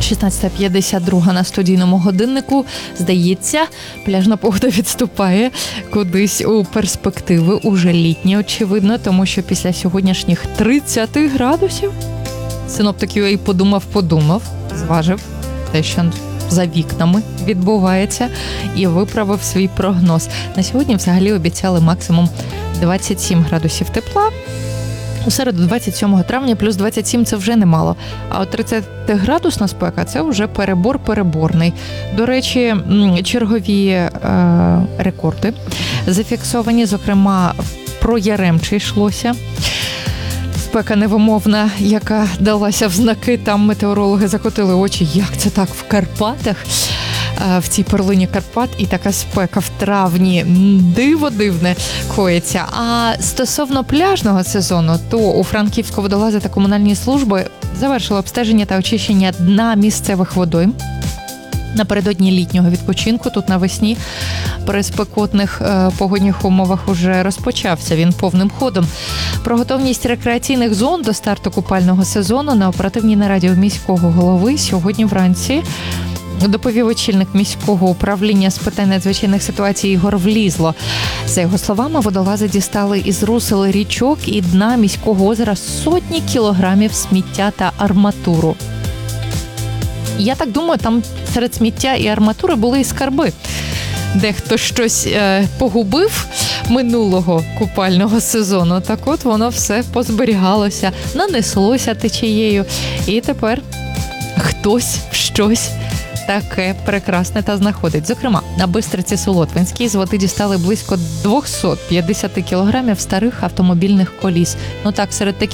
16:52 на студійному годиннику. Здається, пляжна погода відступає кудись у перспективи, уже літні, очевидно, тому що після сьогоднішніх 30 градусів синоптик UA подумав, зважив те, що за вікнами відбувається, і виправив свій прогноз. На сьогодні взагалі обіцяли максимум 27 градусів тепла. У середу 27 травня плюс 27 – це вже немало. А от 30-градусна спека – це вже перебор переборний. До речі, чергові рекорди зафіксовані, зокрема, про Яремче йшлося. Спека невимовна, яка далася в знаки, там метеорологи закотили очі. Як це так в Карпатах? В цій перлині Карпат і така спека в травні. Диво дивне коїться. А стосовно пляжного сезону, то у Франківську водолази та комунальні служби завершили обстеження та очищення дна місцевих водойм. Напередодні літнього відпочинку тут навесні при спекотних погодних умовах уже розпочався він повним ходом. Про готовність рекреаційних зон до старту купального сезону на оперативній нараді у міського голови сьогодні вранці доповів очільник міського управління з питань надзвичайних ситуацій Ігор Влізло. За його словами, водолази дістали із русел річок і дна міського озера сотні кілограмів сміття та арматуру. Я так думаю, там серед сміття і арматури були і скарби. Дехто щось погубив минулого купального сезону, так от воно все позберігалося, нанеслося течією, і тепер хтось щось таке прекрасне та знаходить. Зокрема, на Бистриці Солотвинській з води дістали близько 250 кілограмів старих автомобільних коліс. Ну так, серед таких